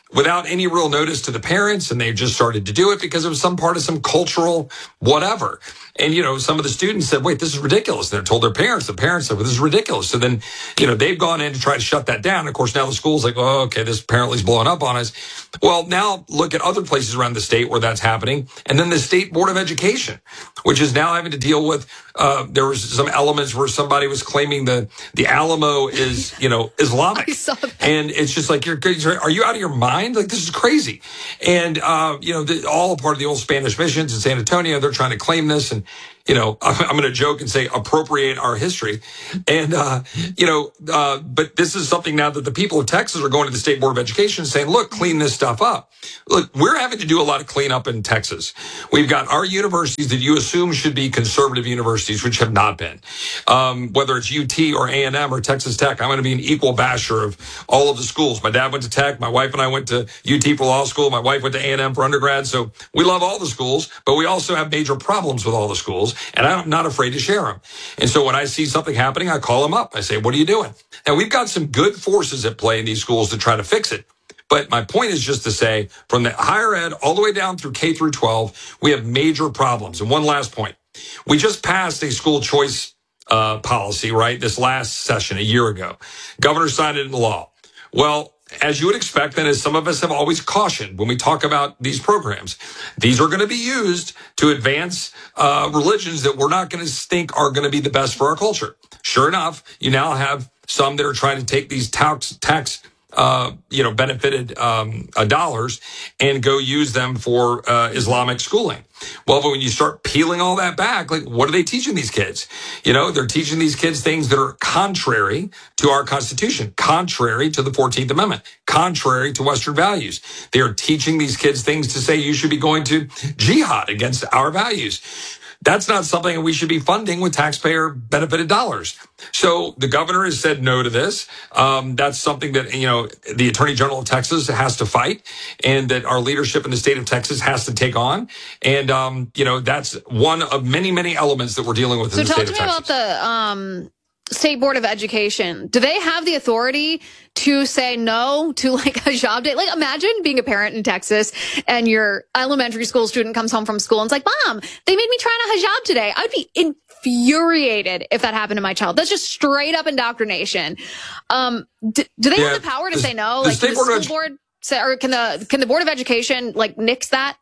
without any real notice to the parents, and they just started to do it because it was some part of some cultural whatever. And, you know, some of the students said, wait, this is ridiculous. They're told their parents. The parents said, well, this is ridiculous. So then, you know, they've gone in to try to shut that down. Of course, now the school's like, oh, okay, this apparently is blowing up on us. Well, now look at other places around the state where that's happening. And then the State Board of Education, which is now having to deal with, uh, there was some elements where somebody was claiming the, the Alamo is, you know, Islamic. I saw that. And it's just like, you're, are you out of your mind? Like, this is crazy. And, uh, you know, the, all part of the old Spanish missions in San Antonio, they're trying to claim this. And, you know, I'm going to joke and say appropriate our history. And, uh, you know, uh, but this is something now that the people of Texas are going to the State Board of Education and saying, look, clean this stuff up. Look, we're having to do a lot of cleanup in Texas. We've got our universities that you assume should be conservative universities, which have not been. Um, whether it's U T or A and M or Texas Tech, I'm going to be an equal basher of all of the schools. My dad went to Tech. My wife and I went to U T for law school. My wife went to A and M for undergrad. So we love all the schools, but we also have major problems with all the schools. And I'm not afraid to share them. And so when I see something happening, I call them up. I say, what are you doing? And we've got some good forces at play in these schools to try to fix it. But my point is just to say, from the higher ed all the way down through K through twelve, we have major problems. And one last point. We just passed a school choice uh, policy, right, this last session a year ago. Governor signed it into law. Well, as you would expect, and as some of us have always cautioned when we talk about these programs, these are going to be used to advance uh, religions that we're not going to think are going to be the best for our culture. Sure enough, you now have some that are trying to take these tax, tax uh, you know, benefited um, uh, dollars and go use them for uh, Islamic schooling. Well, but when you start peeling all that back, like, what are they teaching these kids? You know, they're teaching these kids things that are contrary to our Constitution, contrary to the fourteenth Amendment, contrary to Western values. They are teaching these kids things to say you should be going to jihad against our values. That's not something we should be funding with taxpayer benefited dollars. So the governor has said no to this. Um, that's something that, you know, the Attorney General of Texas has to fight, and that our leadership in the state of Texas has to take on. And, um, you know, that's one of many, many elements that we're dealing with in the state of Texas. So talk to me about the um, State Board of Education. Do they have the authority to say no to like a hijab day? Like, imagine being a parent in Texas and your elementary school student comes home from school and it's like, Mom, they made me try on a hijab today. I'd be infuriated if that happened to my child. That's just straight up indoctrination. Um, do, do they yeah, have the power to the, say no? Like, can the school board, board say, or can the can the Board of Education like nix that?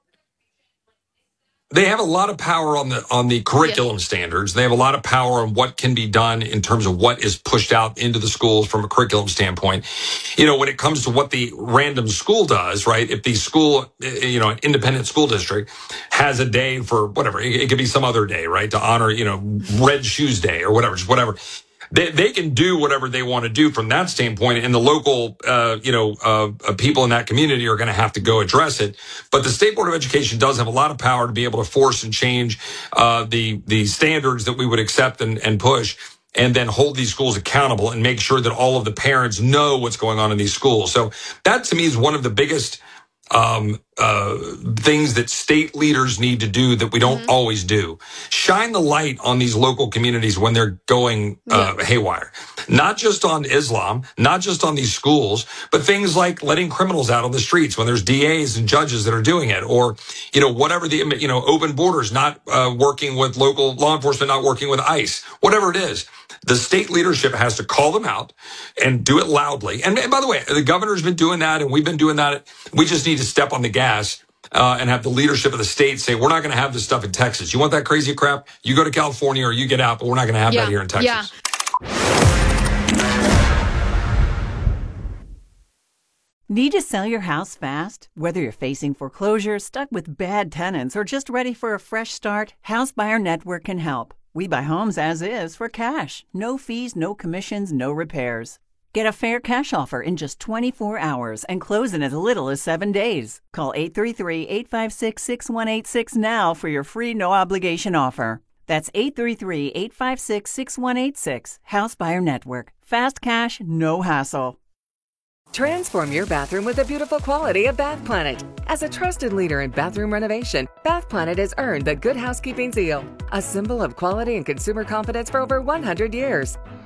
They have a lot of power on the on the curriculum yeah. standards. They have a lot of power on what can be done in terms of what is pushed out into the schools from a curriculum standpoint. You know, when it comes to what the random school does, right? If the school, you know, an independent school district has a day for whatever, it, it could be some other day, right? To honor, you know, Red Shoes Day or whatever, just whatever. They, they can do whatever they want to do from that standpoint, and the local, uh, you know, uh, uh, people in that community are going to have to go address it. But the State Board of Education does have a lot of power to be able to force and change uh, the the standards that we would accept and, and push, and then hold these schools accountable and make sure that all of the parents know what's going on in these schools. So that, to me, is one of the biggest um, uh, things that state leaders need to do that we don't mm-hmm. always do. Shine the light on these local communities when they're going uh, yeah. haywire. Not just on Islam, not just on these schools, but things like letting criminals out on the streets when there's D As and judges that are doing it, or, you know, whatever the, you know, open borders, not uh, working with local law enforcement, not working with ICE, whatever it is. The state leadership has to call them out and do it loudly. And, and by the way, the governor's been doing that, and we've been doing that. We just need to step on the gas uh, and have the leadership of the state say, we're not going to have this stuff in Texas. You want that crazy crap? You go to California or you get out, but we're not going to have yeah. that here in Texas. Yeah. Need to sell your house fast? Whether you're facing foreclosure, stuck with bad tenants, or just ready for a fresh start, House Buyer Network can help. We buy homes as is for cash. No fees, no commissions, no repairs. Get a fair cash offer in just twenty-four hours and close in as little as seven days. Call eight three three, eight five six, six one eight six now for your free no-obligation offer. That's eight three three, eight five six, six one eight six. House Buyer Network. Fast cash, no hassle. Transform your bathroom with the beautiful quality of Bath Planet. As a trusted leader in bathroom renovation, Bath Planet has earned the Good Housekeeping seal, a symbol of quality and consumer confidence for over one hundred years.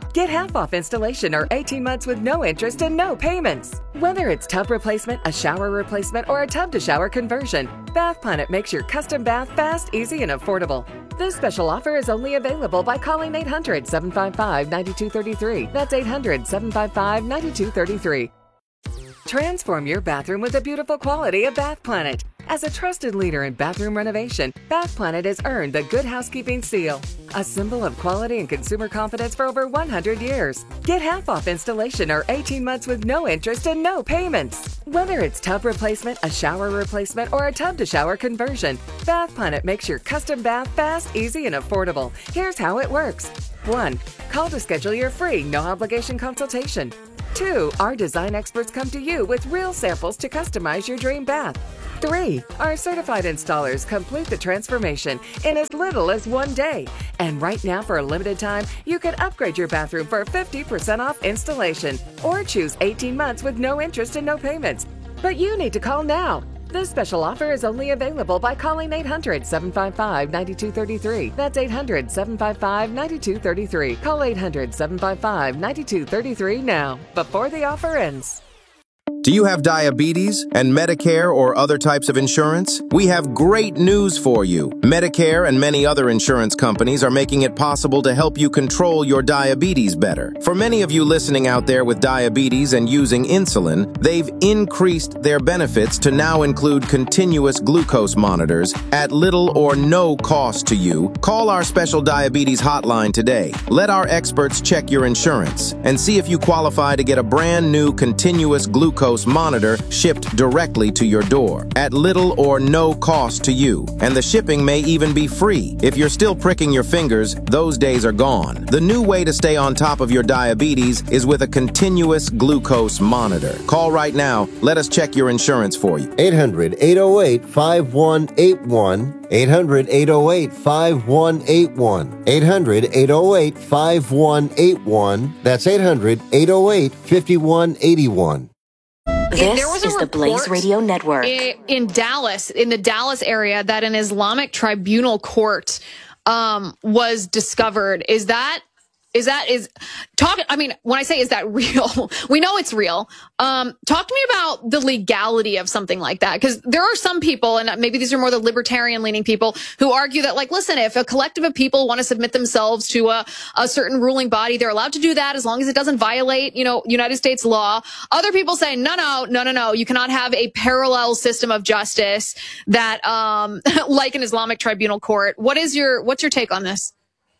Get half off installation or eighteen months with no interest and no payments. Whether it's tub replacement, a shower replacement, or a tub-to-shower conversion, Bath Planet makes your custom bath fast, easy, and affordable. This special offer is only available by calling eight hundred, seven five five, nine two three three. That's eight hundred, seven five five, nine two three three. Transform your bathroom with the beautiful quality of Bath Planet. As a trusted leader in bathroom renovation, Bath Planet has earned the Good Housekeeping seal, a symbol of quality and consumer confidence for over one hundred years. Get half off installation or eighteen months with no interest and no payments. Whether it's tub replacement, a shower replacement, or a tub-to-shower conversion, Bath Planet makes your custom bath fast, easy, and affordable. Here's how it works. one. Call to schedule your free, no-obligation consultation. two. Our design experts come to you with real samples to customize your dream bath. three. Our certified installers complete the transformation in as little as one day. And right now, for a limited time, you can upgrade your bathroom for fifty percent off installation or choose eighteen months with no interest and no payments. But you need to call now. This special offer is only available by calling eight hundred, seven five five, nine two three three. That's eight hundred, seven five five, nine two three three. Call eight hundred, seven five five, nine two three three now, before the offer ends. Do you have diabetes and Medicare or other types of insurance? We have great news for you. Medicare and many other insurance companies are making it possible to help you control your diabetes better. For many of you listening out there with diabetes and using insulin, they've increased their benefits to now include continuous glucose monitors at little or no cost to you. Call our special diabetes hotline today. Let our experts check your insurance and see if you qualify to get a brand new continuous glucose monitor shipped directly to your door at little or no cost to you. And the shipping may even be free. If you're still pricking your fingers, those days are gone. The new way to stay on top of your diabetes is with a continuous glucose monitor. Call right now. Let us check your insurance for you. eight hundred, eight oh eight, five one eight one. eight hundred, eight oh eight, five one eight one. eight hundred, eight oh eight, five one eight one. That's eight hundred, eight oh eight, five one eight one. This there was a is the Blaze Radio Network. In, in Dallas, in the Dallas area, that an Islamic tribunal court um, was discovered. Is that is that is talk? I mean, when I say is that real, we know it's real. Um, talk to me about the legality of something like that, because there are some people, and maybe these are more the libertarian-leaning people, who argue that, like, listen, if a collective of people want to submit themselves to a, a certain ruling body, they're allowed to do that as long as it doesn't violate, you know, United States law. Other people say, no, no, no, no, no, you cannot have a parallel system of justice that, um, like an Islamic tribunal court. What is your, what's your take on this?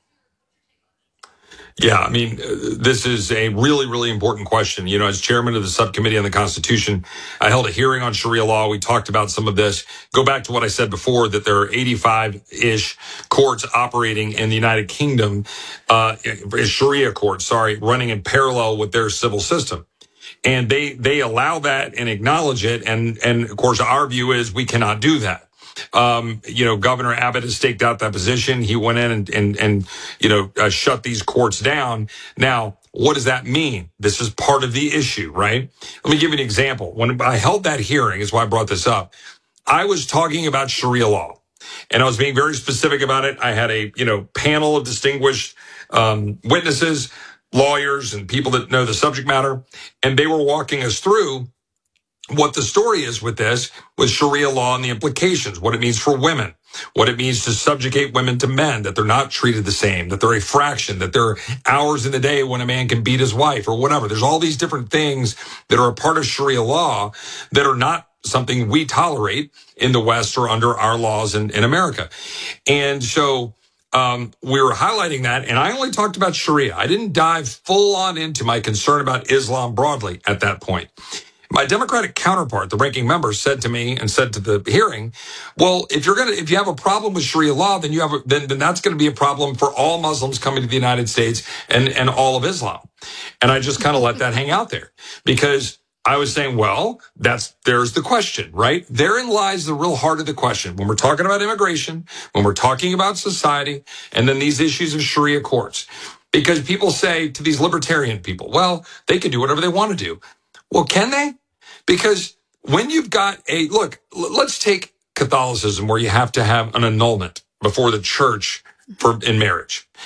Yeah, I mean, uh, this is a really, really important question. You know, as chairman of the subcommittee on the Constitution, I held a hearing on Sharia law. We talked about some of this. Go back to what I said before, that there are eighty-five-ish courts operating in the United Kingdom, uh, Sharia courts, sorry, running in parallel with their civil system. And they, they allow that and acknowledge it. And, and of course, our view is we cannot do that. Um, you know, Governor Abbott has staked out that position. He went in and, and, and you know, uh, shut these courts down. Now, what does that mean? This is part of the issue, right? Let me give you an example. When I held that hearing, is why I brought this up, I was talking about Sharia law, and I was being very specific about it. I had a, you know, panel of distinguished um, witnesses, lawyers, and people that know the subject matter, and they were walking us through what the story is with this, with Sharia law and the implications, what it means for women, what it means to subjugate women to men, that they're not treated the same, that they're a fraction, that there are hours in the day when a man can beat his wife or whatever. There's all these different things that are a part of Sharia law that are not something we tolerate in the West or under our laws in, in America. And so um, we were highlighting that, and I only talked about Sharia. I didn't dive full on into my concern about Islam broadly at that point. My Democratic counterpart, the ranking member, said to me and said to the hearing, well, if you're going to, if you have a problem with Sharia law, then you have, a, then, then that's going to be a problem for all Muslims coming to the United States and, and all of Islam. And I just kind of let that hang out there, because I was saying, well, that's, there's the question, right? Therein lies the real heart of the question. When we're talking about immigration, when we're talking about society, and then these issues of Sharia courts, because people say to these libertarian people, well, they can do whatever they want to do. Well, can they? Because when you've got a, look, let's take Catholicism, where you have to have an annulment before the church for in marriage.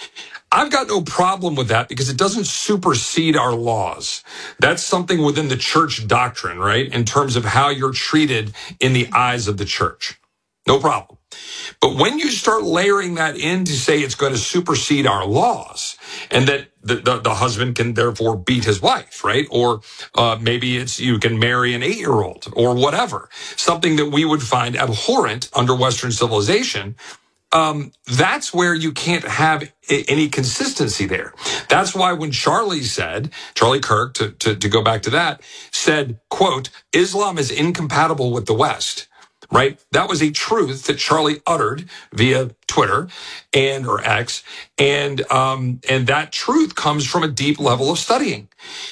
I've got no problem with that because it doesn't supersede our laws. That's something within the church doctrine, right? In terms of how you're treated in the eyes of the church. No problem. But when you start layering that in to say it's going to supersede our laws and that the, the, the husband can therefore beat his wife, right? Or uh, maybe it's you can marry an eight-year-old or whatever, something that we would find abhorrent under Western civilization. Um, that's where you can't have I- any consistency there. That's why when Charlie said, Charlie Kirk, to, to, to go back to that, said, quote, Islam is incompatible with the West. Right? That was a truth that Charlie uttered via Twitter and or X. And, um, and that truth comes from a deep level of studying.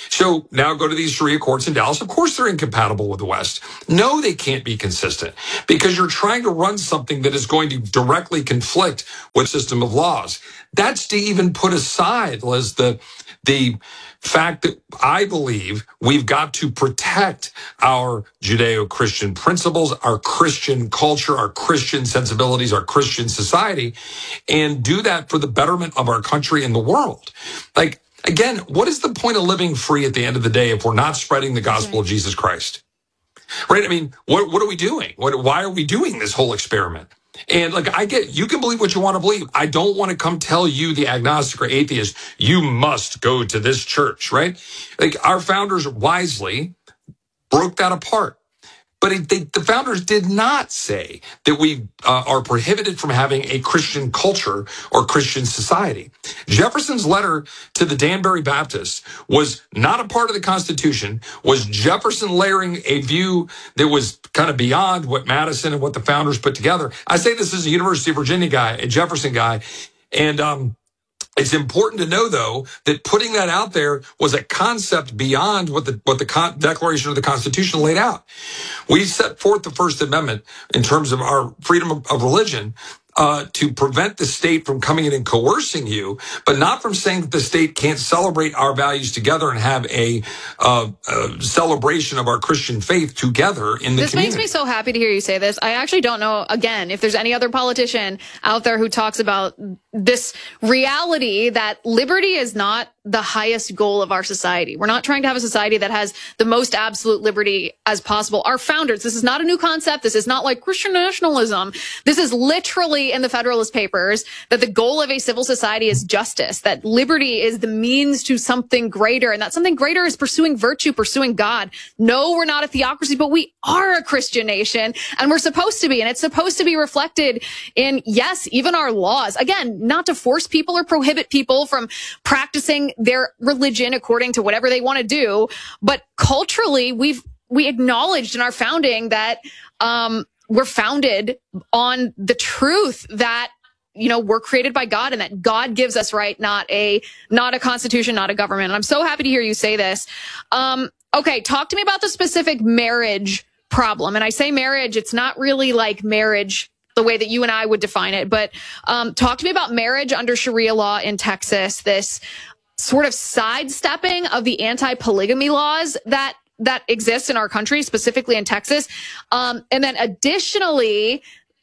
So now go to these Sharia courts in Dallas. Of course, they're incompatible with the West. No, they can't be consistent because you're trying to run something that is going to directly conflict with the system of laws. That's to even put aside, Liz, the, the, fact that I believe we've got to protect our Judeo-Christian principles, our Christian culture, our Christian sensibilities, our Christian society, and do that for the betterment of our country and the world. Like, again, what is the point of living free at the end of the day if we're not spreading the gospel of Jesus Christ? Right? I mean, what, what are we doing? What, why are we doing this whole experiment? And like, I get, you can believe what you want to believe. I don't want to come tell you, the agnostic or atheist, you must go to this church, right? Like, our founders wisely broke that apart. But it, they, the founders did not say that we uh, are prohibited from having a Christian culture or Christian society. Jefferson's letter to the Danbury Baptists was not a part of the Constitution, was Jefferson layering a view that was kind of beyond what Madison and what the founders put together. I say this as a University of Virginia guy, a Jefferson guy, and um it's important to know, though, that putting that out there was a concept beyond what the what the Con- Declaration of the Constitution laid out. We set forth the First Amendment in terms of our freedom of, of religion uh, to prevent the state from coming in and coercing you, but not from saying that the state can't celebrate our values together and have a, uh, a celebration of our Christian faith together in the this community. This makes me so happy to hear you say this. I actually don't know, again, if there's any other politician out there who talks about this reality that liberty is not the highest goal of our society. We're not trying to have a society that has the most absolute liberty as possible. Our founders, this is not a new concept. This is not like Christian nationalism. This is literally in the Federalist Papers that the goal of a civil society is justice, that liberty is the means to something greater, and that something greater is pursuing virtue, pursuing God. No, we're not a theocracy, but we are a Christian nation, and we're supposed to be, and it's supposed to be reflected in, yes, even our laws. Again, not to force people or prohibit people from practicing their religion according to whatever they want to do. But culturally, we've, we acknowledged in our founding that, um, we're founded on the truth that, you know, we're created by God and that God gives us right, not a, not a constitution, not a government. And I'm so happy to hear you say this. Um, okay. Talk to me about the specific marriage problem. And I say marriage, it's not really like marriage the way that you and I would define it, but, um, talk to me about marriage under Sharia law in Texas, this sort of sidestepping of the anti-polygamy laws that that exist in our country, specifically in Texas. Um, and then additionally,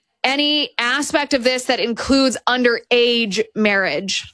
any aspect of this that includes underage marriage.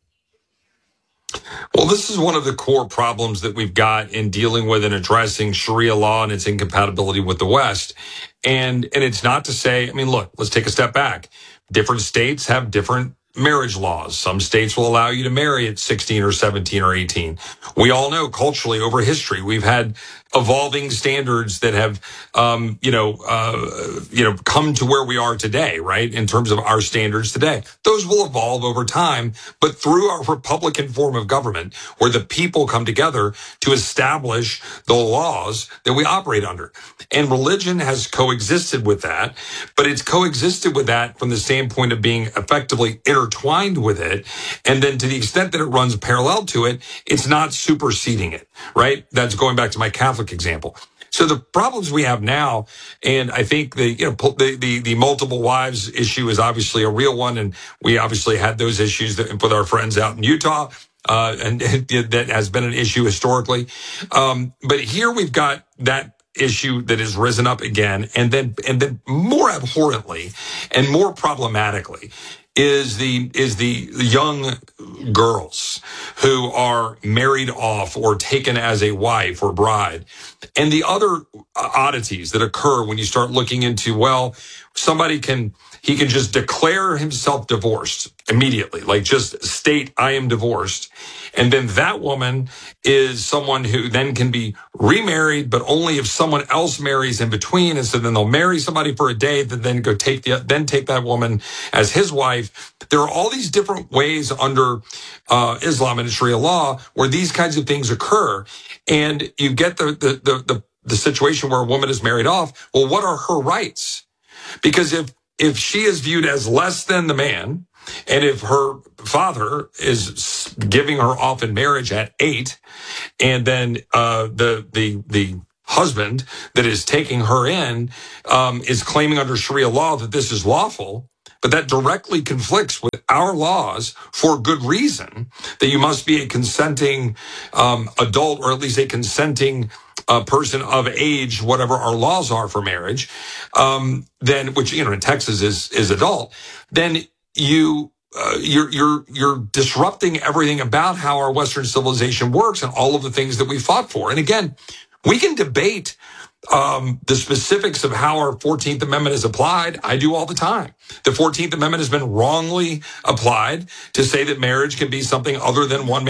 Well, this is one of the core problems that we've got in dealing with and addressing Sharia law and its incompatibility with the West. And, and it's not to say, I mean, look, let's take a step back. Different states have different marriage laws. Some states will allow you to marry at sixteen or seventeen or eighteen. We all know culturally over history, we've had evolving standards that have, um, you know, uh, you know, come to where we are today, right? In terms of our standards today, those will evolve over time, but through our Republican form of government, where the people come together to establish the laws that we operate under. And religion has coexisted with that, but it's coexisted with that from the standpoint of being effectively intertwined with it. And then to the extent that it runs parallel to it, it's not superseding it, right? That's going back to my Catholic example. So the problems we have now, and I think the, you know, the, the, the multiple wives issue is obviously a real one. And we obviously had those issues that, with our friends out in Utah, uh, and, and that has been an issue historically. Um, but here we've got that issue that has risen up again. And then, and then more abhorrently and more problematically is the, is the young girls who are married off or taken as a wife or bride, and the other oddities that occur when you start looking into, well, somebody can, he can just declare himself divorced immediately, like just state, I am divorced. And then that woman is someone who then can be remarried, but only if someone else marries in between. And so then they'll marry somebody for a day, that then go take the, then take that woman as his wife. There are all these different ways under uh, Islam and Sharia law where these kinds of things occur. And you get the, the, the, the, the situation where a woman is married off. Well, what are her rights? Because if, if she is viewed as less than the man, and if her father is giving her off in marriage at eight, and then uh, the the the husband that is taking her in um, is claiming under Sharia law that this is lawful, but that directly conflicts with our laws for good reason, that you must be a consenting um, adult, or at least a consenting a person of age, whatever our laws are for marriage, um, then, which, you know, in Texas is, is adult, then you, uh, you're, you're, you're disrupting everything about how our Western civilization works and all of the things that we fought for. And again, we can debate, um, the specifics of how our fourteenth Amendment is applied. I do all the time. The fourteenth Amendment has been wrongly applied to say that marriage can be something other than one man.